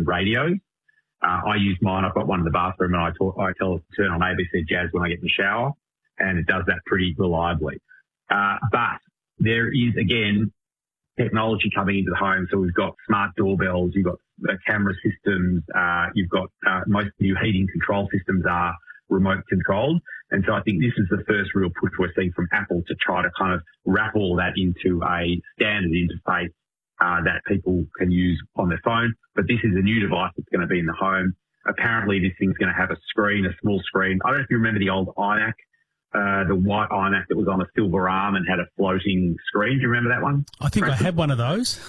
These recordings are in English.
radios. I use mine. I've got one in the bathroom, and I tell it to turn on ABC Jazz when I get in the shower, and it does that pretty reliably. But there is, again, technology coming into the home. So we've got smart doorbells, you've got camera systems, you've got most new heating control systems are remote controlled. And so I think this is the first real push we're seeing from Apple to try to kind of wrap all that into a standard interface that people can use on their phone. But this is a new device that's going to be in the home. Apparently this thing's going to have a small screen. I don't know if you remember the old iMac, the white iMac that was on a silver arm and had a floating screen. Do you remember that one? I think I had one of those.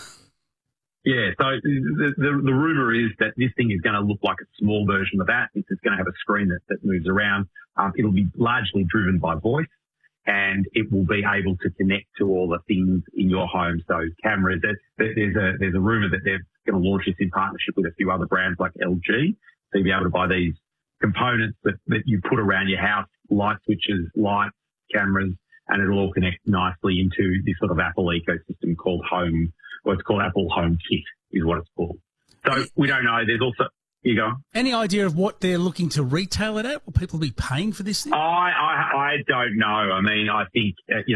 Yeah, so the rumour is that this thing is going to look like a small version of that. It's going to have a screen that moves around. It'll be largely driven by voice, and it will be able to connect to all the things in your home. So cameras, there's a rumour that they're going to launch this in partnership with a few other brands like LG. So you'll be able to buy these components that you put around your house, light switches, lights, cameras, and it'll all connect nicely into this sort of Apple ecosystem called Home. Well, it's called Apple HomeKit is what it's called. So we don't know. There's also, you go. Any idea of what they're looking to retail it at? Will people be paying for this thing? I don't know. I mean, I think,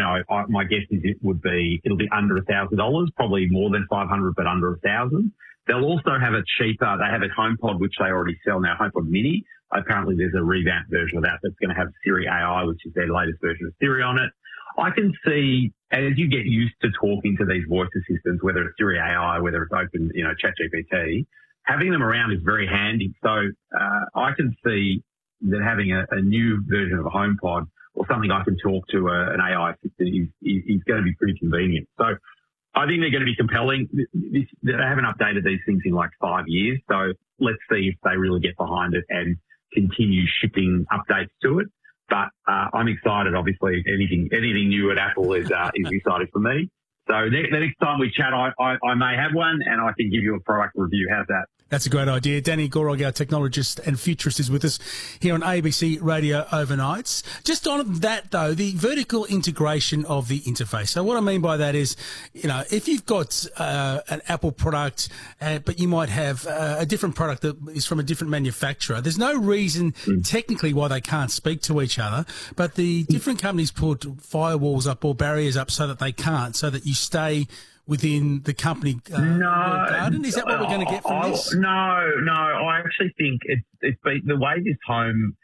my guess is it'll be under $1,000, probably more than 500, but under 1,000. They'll also have they have a HomePod, which they already sell now, HomePod Mini. Apparently there's a revamped version of that that's going to have Siri AI, which is their latest version of Siri on it. I can see, as you get used to talking to these voice assistants, whether it's Siri AI, whether it's open, ChatGPT, having them around is very handy. So I can see that having a new version of a HomePod or something I can talk to an AI assistant is going to be pretty convenient. So I think they're going to be compelling. They haven't updated these things in like 5 years. So let's see if they really get behind it and continue shipping updates to it. But I'm excited. Obviously, anything new at Apple is exciting for me. So the next time we chat, I may have one, and I can give you a product review. How's that? That's a great idea. Danny Gorog, our technologist and futurist, is with us here on ABC Radio Overnights. Just on that, though, the vertical integration of the interface. So what I mean by that is, if you've got an Apple product, but you might have a different product that is from a different manufacturer, there's no reason technically why they can't speak to each other, but the different companies put firewalls up or barriers up so that they can't, so that you stay within the company garden? Is that what we're going to get from this? No. I actually think it's been, the way this home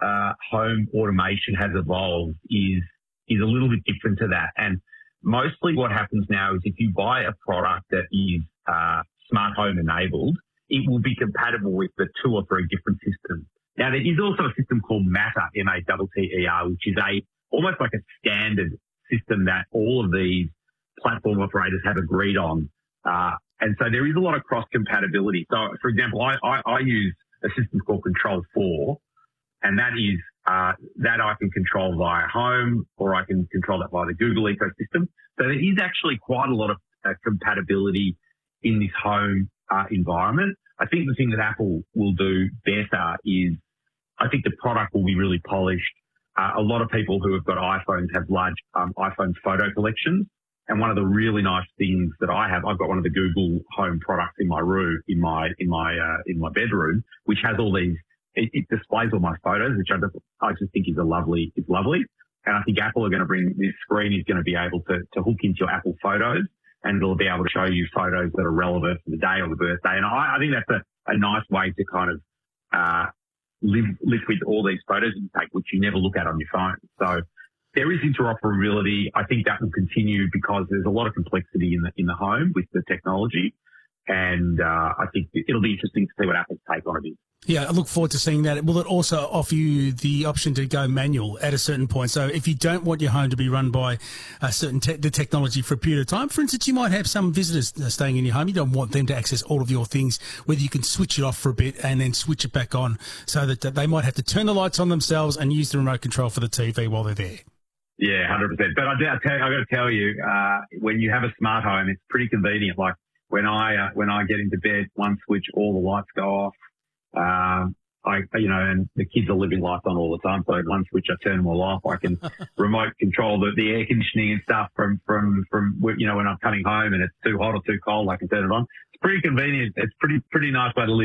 automation has evolved is a little bit different to that. And mostly what happens now is if you buy a product that is smart home enabled, it will be compatible with the 2 or 3 different systems. Now, there is also a system called Matter, M-A-T-T-E-R, which is almost like a standard system that all of these platform operators have agreed on. And so there is a lot of cross-compatibility. So, for example, I use a system called Control 4, and that is that I can control via Home, or I can control that via the Google ecosystem. So there is actually quite a lot of compatibility in this home environment. I think the thing that Apple will do better is I think the product will be really polished. A lot of people who have got iPhones have large iPhone photo collections. And one of the really nice things that I've got one of the Google Home products in my room, in my bedroom, which has all these. It displays all my photos, which I just think is lovely. And I think Apple are going to bring this screen is going to be able to hook into your Apple Photos, and it'll be able to show you photos that are relevant for the day or the birthday. And I think that's a nice way to kind of live with all these photos you take, which you never look at on your phone. So there is interoperability. I think that will continue because there's a lot of complexity in the home with the technology. And I think it'll be interesting to see what Apple's take on it is. Yeah, I look forward to seeing that. Will it also offer you the option to go manual at a certain point? So if you don't want your home to be run by a certain the technology for a period of time, for instance, you might have some visitors staying in your home. You don't want them to access all of your things, whether you can switch it off for a bit and then switch it back on so that they might have to turn the lights on themselves and use the remote control for the TV while they're there. Yeah, 100%. But I got to tell you, when you have a smart home, it's pretty convenient. Like when I get into bed, one switch, all the lights go off. And the kids are living lights on all the time. So one switch, I turn them all off. I can remote control the air conditioning and stuff from when I'm coming home and it's too hot or too cold, I can turn it on. It's pretty convenient. It's pretty nice way to live.